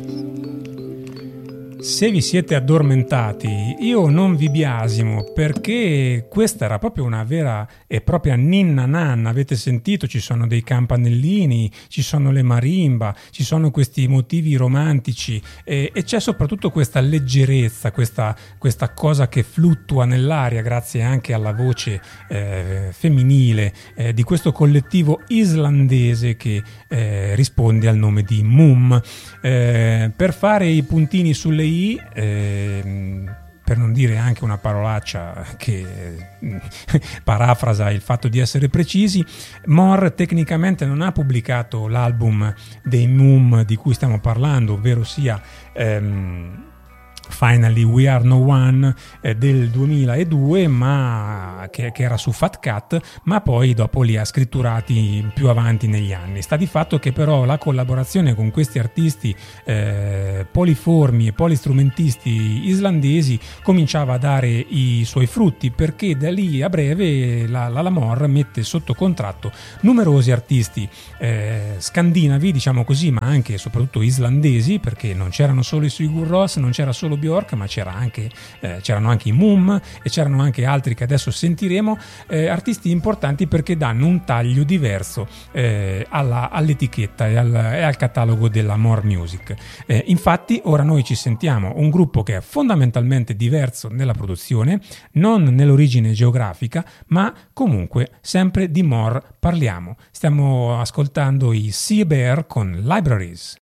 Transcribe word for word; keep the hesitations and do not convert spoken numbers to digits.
Se vi siete addormentati, io non vi biasimo, perché questa era proprio una vera e propria ninna nanna. Avete sentito? Ci sono dei campanellini, ci sono le marimba, ci sono questi motivi romantici e, e c'è soprattutto questa leggerezza, questa, questa cosa che fluttua nell'aria grazie anche alla voce eh, femminile eh, di questo collettivo islandese che eh, risponde al nome di Mum. Eh, per fare i puntini sulle i, eh, per non dire anche una parolaccia che eh, parafrasa il fatto di essere precisi, Mor tecnicamente non ha pubblicato l'album dei Mum di cui stiamo parlando, ovvero sia ehm, Finally We Are No One eh, del duemiladue, ma che, che era su Fat Cat, ma poi dopo li ha scritturati più avanti negli anni. Sta di fatto che però la collaborazione con questi artisti eh, poliformi e polistrumentisti islandesi cominciava a dare i suoi frutti, perché da lì a breve la, la Lamor mette sotto contratto numerosi artisti eh, scandinavi, diciamo così, ma anche e soprattutto islandesi, perché non c'erano solo i Sigur Rós, non c'era solo Björk, ma c'era anche, eh, c'erano anche i Mum e c'erano anche altri che adesso sentiremo, eh, artisti importanti perché danno un taglio diverso eh, alla, all'etichetta e al, e al catalogo della More Music. Eh, infatti ora noi ci sentiamo un gruppo che è fondamentalmente diverso nella produzione, non nell'origine geografica, ma comunque sempre di More parliamo. Stiamo ascoltando i Sea Bear con Libraries.